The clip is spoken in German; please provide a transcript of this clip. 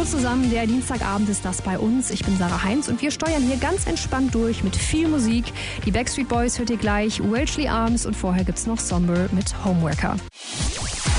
zusammen, der Dienstagabend ist das bei uns. Ich bin Sarah Heinz und wir steuern hier ganz entspannt durch mit viel Musik. Die Backstreet Boys hört ihr gleich, Welchley Arms und vorher gibt's noch Somber mit Homeworker.